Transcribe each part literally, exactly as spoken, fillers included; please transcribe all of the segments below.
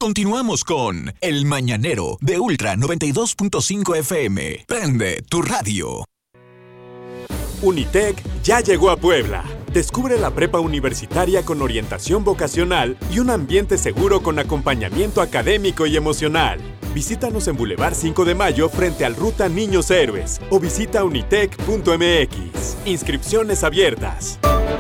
Continuamos con El Mañanero de Ultra noventa y dos punto cinco F M. Prende tu radio. Unitec ya llegó a Puebla. Descubre la prepa universitaria con orientación vocacional y un ambiente seguro con acompañamiento académico y emocional. Visítanos en Boulevard cinco de Mayo frente al Ruta Niños Héroes o visita unitec punto m x. Inscripciones abiertas.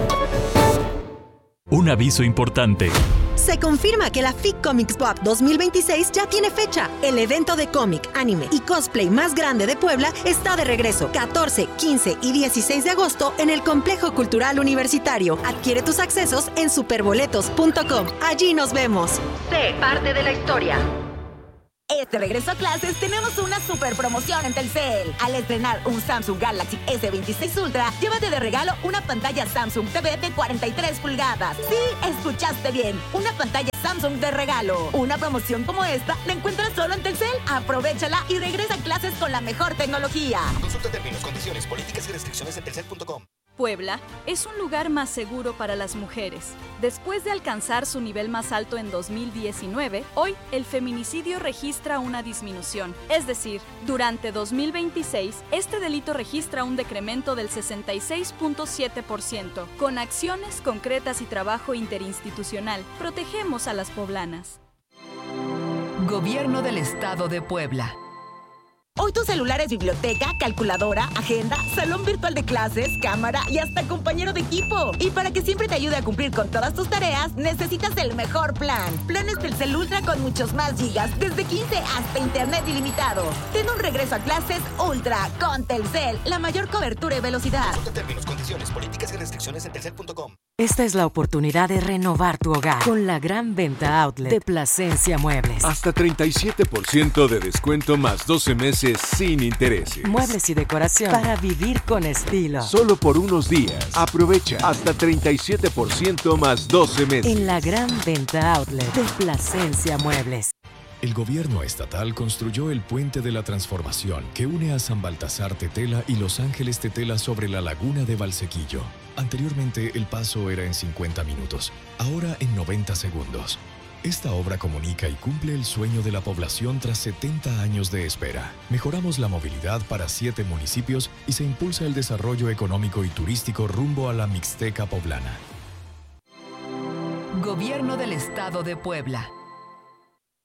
Un aviso importante. Se confirma que la F I C Comics Pop dos mil veintiséis ya tiene fecha. El evento de cómic, anime y cosplay más grande de Puebla está de regreso catorce, quince y dieciséis de agosto en el Complejo Cultural Universitario. Adquiere tus accesos en superboletos punto com. Allí nos vemos. Sé parte de la historia. Este regreso a clases tenemos una super promoción en Telcel. Al estrenar un Samsung Galaxy S veintiséis Ultra, llévate de regalo una pantalla Samsung T V de cuarenta y tres pulgadas. Sí, escuchaste bien, una pantalla Samsung de regalo. Una promoción como esta la encuentras solo en Telcel. Aprovéchala y regresa a clases con la mejor tecnología. Consulta términos, condiciones, políticas y restricciones en telcel punto com. Puebla es un lugar más seguro para las mujeres. Después de alcanzar su nivel más alto en dos mil diecinueve, hoy el feminicidio registra una disminución. Es decir, durante dos mil veintiséis, este delito registra un decremento del sesenta y seis punto siete por ciento. Con acciones concretas y trabajo interinstitucional, protegemos a las poblanas. Gobierno del Estado de Puebla. Hoy tu celular es biblioteca, calculadora, agenda, salón virtual de clases, cámara y hasta compañero de equipo. Y para que siempre te ayude a cumplir con todas tus tareas, necesitas el mejor plan. Planes Telcel Ultra con muchos más gigas, desde quince hasta internet ilimitado. Ten un regreso a clases Ultra con Telcel, la mayor cobertura y velocidad. Consulta términos, condiciones, políticas y restricciones en telcel punto com. Esta es la oportunidad de renovar tu hogar con la gran venta outlet de Plasencia Muebles. Hasta treinta y siete por ciento de descuento más doce meses sin intereses. Muebles y decoración para vivir con estilo. Solo por unos días. Aprovecha hasta treinta y siete por ciento más doce meses. En la gran venta outlet de Plasencia Muebles. El gobierno estatal construyó el Puente de la Transformación que une a San Baltasar Tetela y Los Ángeles Tetela sobre la laguna de Valsequillo. Anteriormente el paso era en cincuenta minutos, ahora en noventa segundos. Esta obra comunica y cumple el sueño de la población tras setenta años de espera. Mejoramos la movilidad para siete municipios y se impulsa el desarrollo económico y turístico rumbo a la Mixteca poblana. Gobierno del Estado de Puebla.